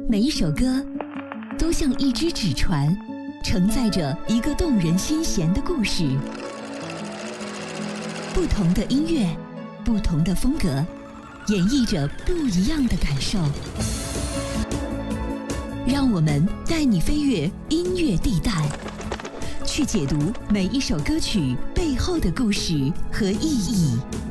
每一首歌都像一只纸船，承载着一个动人心弦的故事。不同的音乐，不同的风格，演绎着不一样的感受。让我们带你飞越音乐地带，去解读每一首歌曲背后的故事和意义。